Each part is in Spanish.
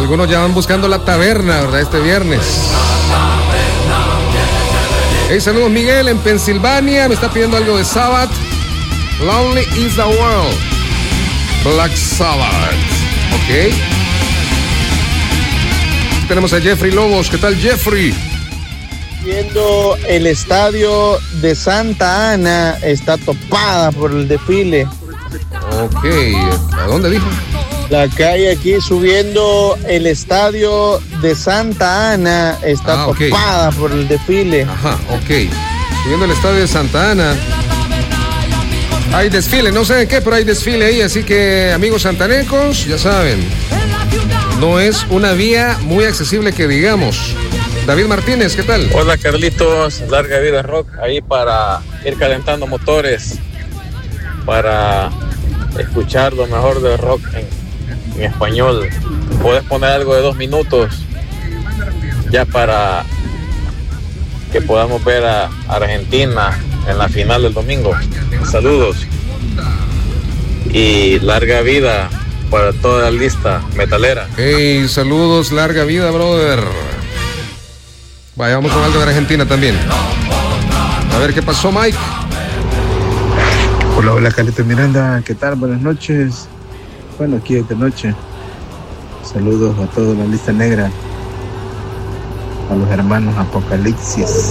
algunos ya van buscando la taberna, ¿verdad? Este viernes. Hey, saludos Miguel en Pensilvania. Me está pidiendo algo de Sabbath. Lonely is the World. Black Sabbath. Ok. Tenemos a Jeffrey Lobos. ¿Qué tal, Jeffrey? Viendo el estadio de Santa Ana, está topada por el desfile. Ok, ¿a dónde dijo? La calle aquí subiendo el estadio de Santa Ana, está topada por el desfile. Ajá, ok. Subiendo el estadio de Santa Ana. Hay desfile, no sé de qué, pero hay desfile ahí, así que amigos santanecos, ya saben, no es una vía muy accesible que digamos. David Martínez, ¿qué tal? Hola Carlitos, larga vida rock, ahí para ir calentando motores, para escuchar lo mejor del rock en español. Puedes poner algo de 2 minutos, ya para que podamos ver a Argentina en la final del domingo. Saludos y larga vida para toda la lista metalera. Hey, saludos, larga vida, brother. Vaya, vamos con algo de Argentina también. A ver qué pasó, Mike. Hola, Carlitos Miranda, ¿qué tal? Buenas noches. Bueno, aquí es de noche. Saludos a toda la lista negra, a los hermanos Apocalipsis.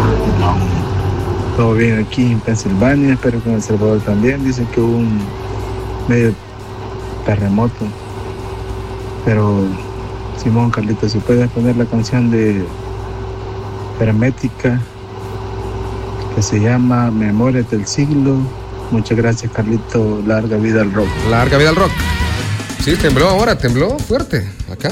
Todo bien aquí en Pensilvania, espero que en El Salvador también. Dicen que hubo un medio terremoto. Pero, Simón, Carlitos, si puedes poner la canción de Hermética que se llama Memorias del Siglo. Muchas gracias, Carlito. Larga vida al rock. Larga vida al rock. Sí, tembló ahora, tembló fuerte acá.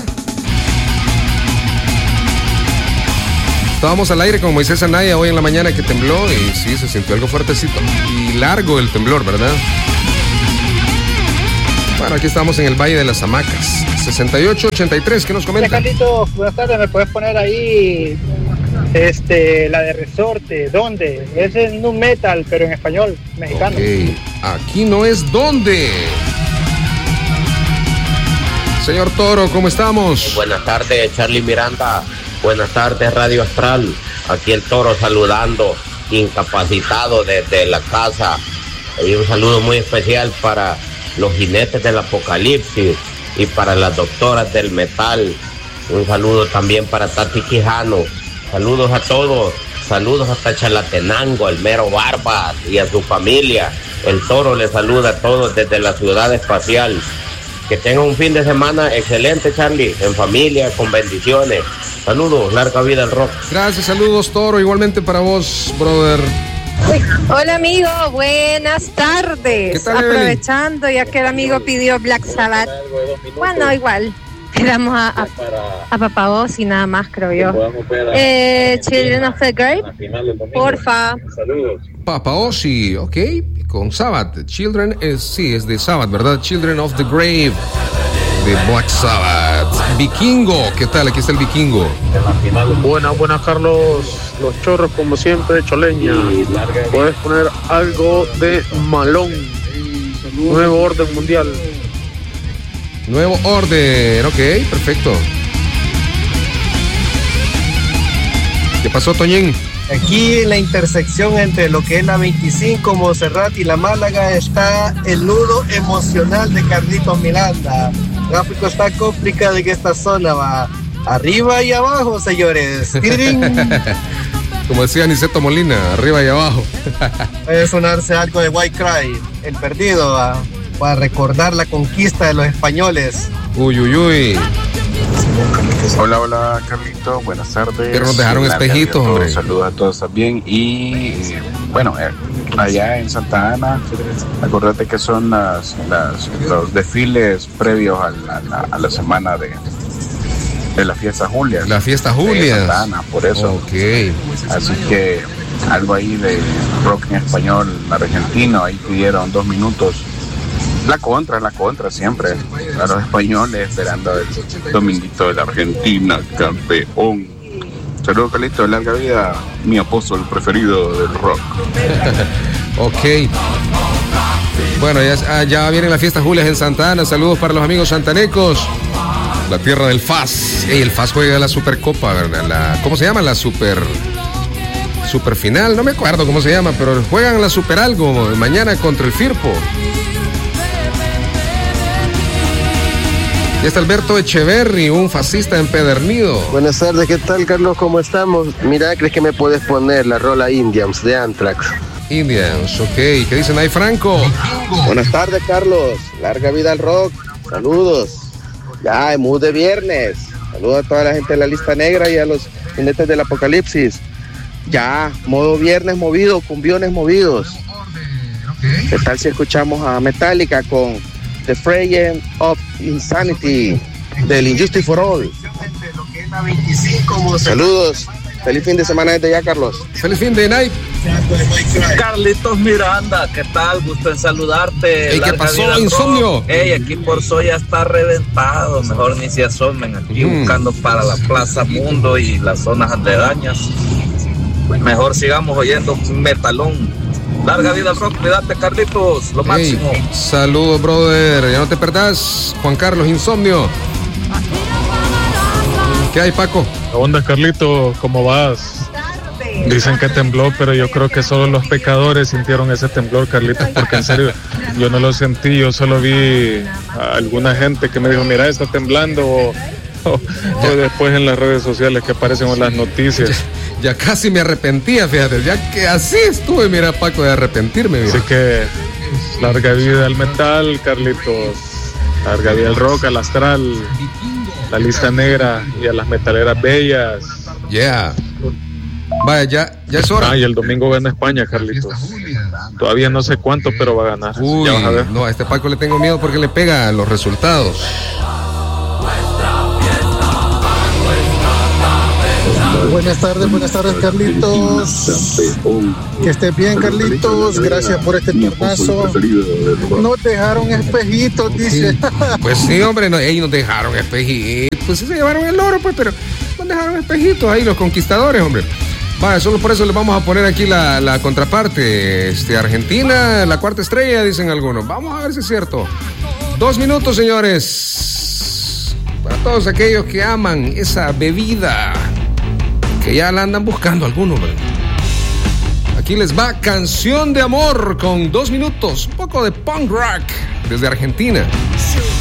Estábamos al aire con Moisés Anaya hoy en la mañana que tembló y sí, se sintió algo fuertecito. Y largo el temblor, ¿verdad? Bueno, aquí estamos en el Valle de las Hamacas. 6883, ¿qué nos comenta? Hola, Carlito, buenas tardes, ¿me puedes poner ahí la de Resorte? ¿Dónde? Es el nu metal, pero en español, mexicano. Okay. Aquí no es dónde. Señor Toro, ¿cómo estamos? Buenas tardes, Charlie Miranda. Buenas tardes, Radio Astral. Aquí el Toro saludando, incapacitado desde la casa. Y un saludo muy especial para los jinetes del apocalipsis y para las doctoras del metal. Un saludo también para Tati Quijano. Saludos a todos. Saludos hasta Chalatenango, el mero Barbas y a su familia. El Toro les saluda a todos desde la ciudad espacial. Que tengan un fin de semana excelente, Charlie, en familia, con bendiciones. Saludos, larga vida al rock. Gracias, saludos, Toro, igualmente para vos, brother. Hola, amigo, buenas tardes. ¿Qué tal, aprovechando, ya que el amigo pidió Black Sabbath. Bueno, igual, quedamos a Papa Ozzy nada más, creo yo. Children of the Grave, porfa. Saludos. Papa Ozzy, ok, con Sabbath. Children, sí, es de Sabbath, ¿verdad? Children of the Grave, de Black Sabbath. Vikingo, ¿qué tal? Aquí está el Vikingo. Buenas, Carlos. Los chorros, como siempre, choleña. Puedes poner algo de Malón. Nuevo orden mundial. Nuevo orden, ok, perfecto. ¿Qué pasó, Toñín? Aquí en la intersección entre lo que es la 25, Monserrat y la Málaga está el nudo emocional de Carlitos Miranda. El gráfico está complicado en esta zona, va arriba y abajo, señores. Como decía Niceto Molina, arriba y abajo. Puede sonarse algo de White Cry, el perdido, va, para recordar la conquista de los españoles. Uy, uy, uy. Hola, Carlito, buenas tardes. Pero nos dejaron espejitos, hombre. Saludos a todos también. Y bueno, allá en Santa Ana, acuérdate que son los desfiles previos a la semana de la fiesta Julia. La fiesta Julia. Santa Ana, por eso. Ok. Así que algo ahí de rock en español argentino, ahí pidieron 2 minutos. La contra siempre. A los españoles esperando el dominguito de la Argentina, campeón. Saludos, Carlito, larga vida, mi apóstol preferido del rock. Ok. Bueno, ya vienen las fiestas Julias en Santa Ana. Saludos para los amigos santanecos. la tierra del FAS. El FAS juega la Supercopa, ¿verdad? ¿Cómo se llama? La Super final, no me acuerdo cómo se llama, pero juegan la Super algo mañana contra el Firpo. Y está Alberto Echeverry, un fascista empedernido. Buenas tardes, ¿qué tal, Carlos? ¿Cómo estamos? Mira, ¿crees que me puedes poner la rola Indians de Anthrax? Indians, ok. ¿Qué dicen ahí, Franco? Buenas tardes, Carlos. Larga vida al rock. Saludos. Ya, en mood de viernes. Saludos a toda la gente de la lista negra y a los jinetes del apocalipsis. Ya, modo viernes movido, cumbiones movidos. ¿Qué tal si escuchamos a Metallica con The Fraying of Insanity del Injustice for All? Saludos. Feliz fin de semana desde ya, Carlos. Feliz fin de night. Carlitos Miranda, ¿qué tal? Gusto en saludarte. Hey, ¿qué pasó, insomnio? Hey, aquí por Soya está reventado. Mejor ni se asomen aquí buscando para la Plaza Mundo y las zonas aledañas. Mejor sigamos oyendo metalón. Larga vida al rock, cuídate, Carlitos, lo máximo. Saludos, brother. Ya no te perdás, Juan Carlos Insomnio. ¿Qué hay, Paco? ¿Qué onda, Carlitos? ¿Cómo vas? Dicen que tembló, pero yo creo que solo los pecadores sintieron ese temblor, Carlitos, porque en serio, yo no lo sentí, yo solo vi a alguna gente que me dijo, mira, está temblando, o después en las redes sociales que aparecen en las noticias. Ya casi me arrepentía, fíjate, ya que así estuve, mira, Paco, de arrepentirme. Mira. Así que, larga vida al metal, Carlitos, larga vida al rock, al astral, la lista negra y a las metaleras bellas. Yeah. Vaya, ya es hora. Y el domingo gana España, Carlitos. Todavía no sé cuánto, pero va a ganar. Uy, ya vas a ver. No, a este Paco le tengo miedo porque le pega los resultados. Buenas tardes, Carlitos. Que estés bien, Carlitos. Gracias por este tornazo. Nos dejaron espejitos, dice. Pues sí, hombre, ellos nos dejaron espejitos. Pues sí, se llevaron el oro, pues, pero nos dejaron espejitos ahí los conquistadores, hombre. Vale, solo por eso les vamos a poner aquí la contraparte. Argentina, la cuarta estrella, dicen algunos. Vamos a ver si es cierto. 2 minutos, señores. Para todos aquellos que aman esa bebida, que ya la andan buscando algunos, ¿verdad? Aquí les va Canción de Amor con 2 minutos. Un poco de punk rock desde Argentina.